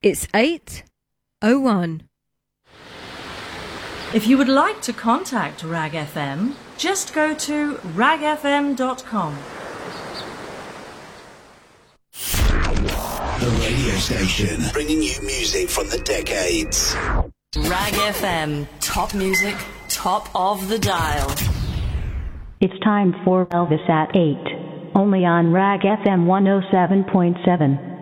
It's 8:01. If you would like to contact Rag FM, just go to ragfm.com. The radio station bringing you music from the decades. Rag FM, top music, top of the dial. It's time for Elvis at 8, only on Rag FM 107.7.